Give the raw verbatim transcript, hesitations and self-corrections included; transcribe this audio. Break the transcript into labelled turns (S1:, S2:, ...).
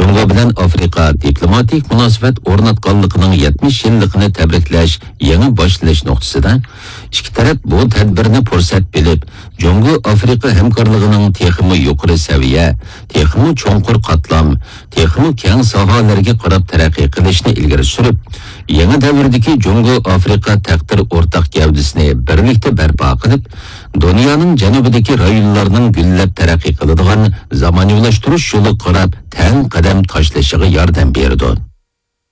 S1: Jungo bilan Afrika diplomatik munosabat o'rnatganligining yetmish yilligini tabriklash yangi boshlash nuqtasida ikki taraf bu tadbirni fursat bilib, Jungo Afrika hamkorligining texmi yuqori saviya, texmi cho'nqur qatlam, texmi keng sohalarga qarab taraqqiy qilishni ilgari surib, yangi davrdagi Jungo Afrika taqdir o'rtaq gavdasini birlikda barpo qilib, dunyoning janubidagi rayonlarning gullab taraqqiy qiladigan zamoniylashtirish yo'li qarab tang qadam tashlashiga yordam berdi.